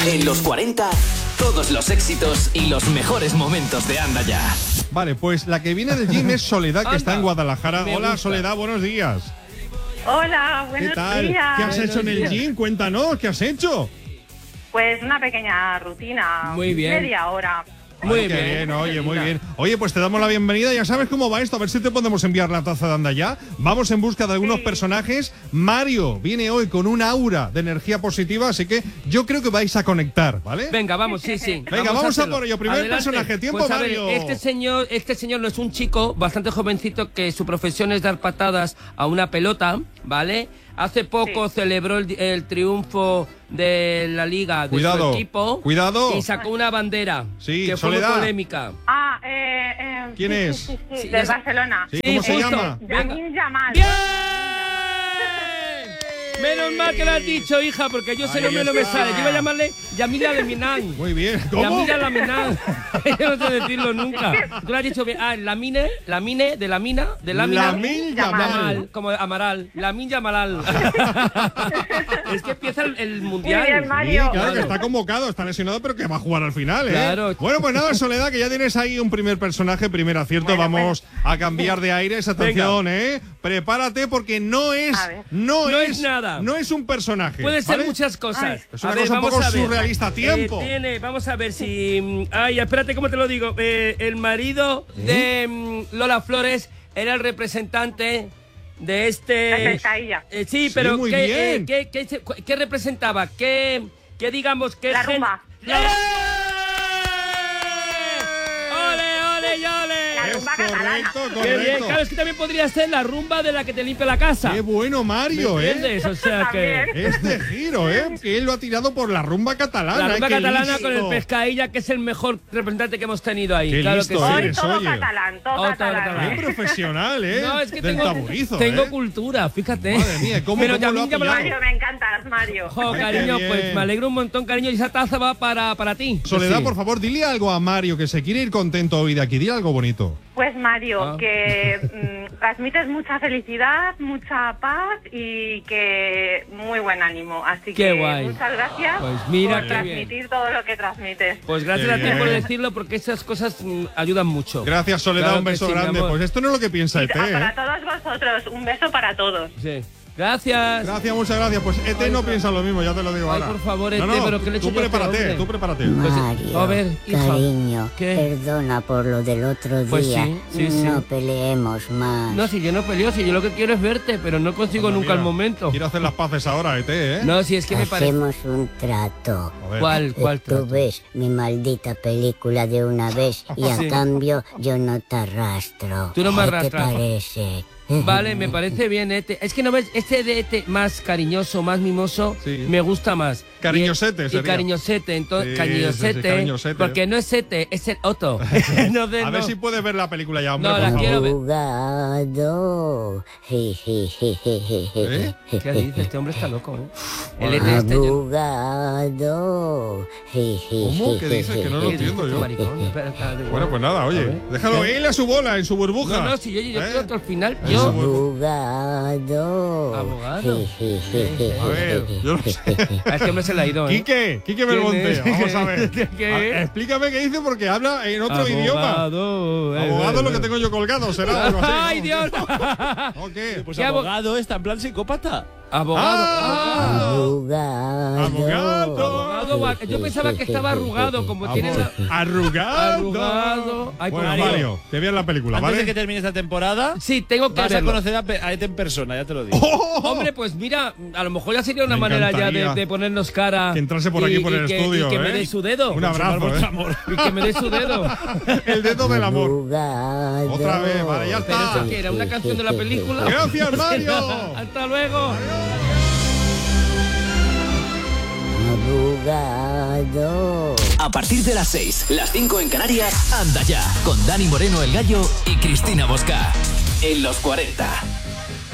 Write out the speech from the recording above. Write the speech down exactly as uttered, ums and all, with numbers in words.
En los cuarenta, todos los éxitos y los mejores momentos de Anda Ya. Vale, pues la que viene del gym es Soledad, que está en Guadalajara. Me Hola, gusta. Soledad, buenos días. Hola, buenos ¿Qué tal? días. ¿Qué has hecho en el días. gym? Cuéntanos, ¿qué has hecho? Pues una pequeña rutina. Muy bien. Media hora. Muy Ay, qué bien. oye, muy bien. Oye, pues te damos la bienvenida. Ya sabes cómo va esto. A ver si te podemos enviar la taza de Anda Ya. Vamos en busca de algunos Sí. personajes. Mario viene hoy con un aura de energía positiva, así que yo creo que vais a conectar, ¿vale? Venga, vamos, sí, sí. Venga, vamos a hacerlo. por ello. Primer Adelante. personaje. Tiempo, Pues a ver, Mario. este señor, este señor no es un chico bastante jovencito que su profesión es dar patadas a una pelota, ¿vale? Hace poco Sí. celebró el, el triunfo de la liga de Cuidado, su equipo. cuidado. Y sacó una bandera. Sí, que fue muy Soledad. polémica. Ah, eh, eh, ¿Quién sí, es? Sí, sí, sí, Sí, del ya- Barcelona. Sí, ¿cómo se justo. llama? Venga. Lamine Yamal. ¡Bien! Menos mal que lo has dicho, hija, porque yo ese Ahí nombre no me está. sale. Yo iba a llamarle Yamila de Minan. Muy bien. ¿Cómo? Yamila Laminán. Yo no sé decirlo nunca. Tú lo has dicho bien. Ah, Lamine, Lamine, de la mina, de la mina. Lamine Yamal. Yamal, como Amaral. Lamine Yamalal. Es que empieza el, el mundial. Muy bien, Sí, Mario. claro, que está convocado, está lesionado, pero que va a jugar al final, ¿eh? Claro. Bueno, pues nada, Soledad, que ya tienes ahí un primer personaje, primer acierto. Bueno, Vamos a cambiar de aires. Atención, ¿eh? Prepárate porque no es, A ver. no, No es, es nada. no es un personaje. Puede ser ¿vale? muchas cosas. Es una A ver, cosa un vamos poco a ver. surrealista. Tiempo. Eh, tiene, vamos a ver si. mm, Ay, espérate, ¿cómo te lo digo? Eh, el marido de mm, Lola Flores era el representante de este. La pescadilla. Eh, sí, Sí, pero muy ¿qué, bien. eh, qué, qué se- ¿qué representaba? ¿Qué, qué digamos, qué La gen- rumba. ¡Eh! ¡Ole, ole y ole! La Es rumba catalana. correcto, Qué bien, correcto. claro, es que también podría ser la rumba de la que te limpia la casa. Qué bueno, Mario, ¿Me ¿eh? entiendes? O sea que. También. Este giro, ¿eh? Que él lo ha tirado por la rumba catalana. La ¿eh? rumba Qué catalana listo. con el Pescadilla, que es el mejor representante que hemos tenido ahí. Qué claro listo que sí. Hoy eres, todo oye. catalán, todo Oh, todo catalán. catalán. Qué profesional, ¿eh? No, es que Del tengo, taburizo, tengo ¿eh? cultura, fíjate. Madre mía, ¿cómo- Pero cómo lo ha Yamil Yamal- Mario, me encantas, Mario. Jo, Ay, qué cariño, bien. pues me alegro un montón, cariño. Y esa taza va para, para ti. Soledad, Sí. por favor, dile algo a Mario que se quiere ir contento hoy de aquí. Dile algo bonito. Pues Mario, Ah. que mm, transmites mucha felicidad, mucha paz y que muy buen ánimo. Así Qué que guay. muchas gracias Pues mira por qué transmitir bien. todo lo que transmites. Pues gracias Qué a ti bien. por decirlo, porque esas cosas mm, ayudan mucho. Gracias, Soledad. Claro un que beso sí, mi grande. amor. Pues esto no es lo que piensa Y E T, a- para ¿eh? todos vosotros, un beso para todos. Sí. Gracias. Gracias, muchas gracias. Pues E T no piensa lo mismo, ya te lo digo Ay, ahora. por favor, E T, no, no, pero ¿qué le he hecho tú yo a este prepárate, hombre? tú prepárate. Pues, Mario, a ver, hija. cariño, ¿Qué? perdona por lo del otro Pues día. sí, sí, sí. No peleemos más. No, si yo no peleo, si yo lo que quiero es verte, pero no consigo Anda, nunca mira, el momento. Quiero hacer las paces ahora, E T, ¿eh? No, si es que me parece. Hacemos un trato. A ver. ¿Cuál, cuál Tú trato? ves mi maldita película de una vez y a Sí. cambio yo no te arrastro. Tú no me ¿Qué arrastras. te parece? Vale, me parece bien, Ete. Es que no ves, este de Ete más cariñoso, más mimoso, Sí. me gusta más. Cariñosete Y, y sería. cariñosete, entonces, Sí, cariñosete, sí, sí, cariñosete. porque no es Ete, es el Otto. Entonces, A ver no. si puedes ver la película ya, hombre, No, por la favor. quiero ver. Abogado. Je, je, je, je, je, je, ¿Eh? je, ¿Qué je, dices? Este hombre está loco, ¿eh? El Bueno. Ete este... yo- Abogado. Je, je, ¿Cómo? je, ¿Qué je, dices? Que no je, lo je, entiendo Este yo. maricón, espera, espera, da igual. Bueno, pues nada, A oye, ver. déjalo ¿Eh? él a su bola, en su burbuja. No, no, si yo, yo, yo ¿Eh? quiero hasta el final. Eso, Yo... Abogado. Abogado. Je, je, je, je, A ver, yo no sé. A este hombre se le ha ido, ¿eh? Quique, Quique ¿Quién Belmonte, es? vamos a ver. ¿Qué? A- explícame qué dice porque habla en otro idioma. Abogado. eh, Abogado eh, lo que eh. tengo yo colgado, será algo así. ¡Ay, ¿no? Dios! ¿O qué? Pues ¿Qué abo- abogado está en plan psicópata. Abogado. ¡Ah! Abogado. Abogado. Arrugado, va- yo pensaba que estaba arrugado, como tiene la... Arrugado. Arrugado. Ay, Bueno, por Mario, Mario. te veas la película, Antes ¿vale? de que termine esta temporada, Sí, tengo que vas a verlo. conocer a, Pe- a Ete en persona, ya te lo digo. ¡Oh! Hombre, pues mira, a lo mejor ya sería una Me manera ya encantaría de, de ponernos cara. que entrase por aquí, por el que, estudio, Y que me ¿eh? dé su dedo. Un abrazo, vuestro ¿eh? amor. Y que me dé su dedo. El dedo del amor. Abogado. Otra vez, vale, ya Pero está. eso que era una canción de la película. Gracias, Mario. Hasta luego. Abogado. A partir de las seis, las cinco en Canarias, Anda Ya, con Dani Moreno el Gallo y Cristina Bosca. En los cuarenta.